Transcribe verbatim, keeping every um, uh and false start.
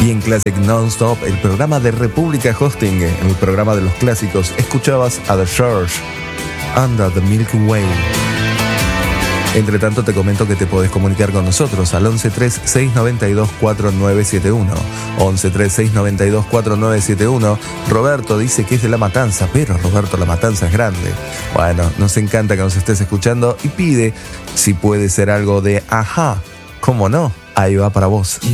Y en Classic Nonstop, el programa de República Hosting, en el programa de los clásicos, escuchabas a The Church, Under the Milky Way. Entre tanto, te comento que te podés comunicar con nosotros al once tres seis nueve dos cuatro nueve siete uno. once tres seis nueve dos cuatro nueve siete uno. Roberto dice que es de La Matanza, pero Roberto, La Matanza es grande. Bueno, nos encanta que nos estés escuchando y pide si puede ser algo de Ajá. ¿Cómo no? Ahí va para vos.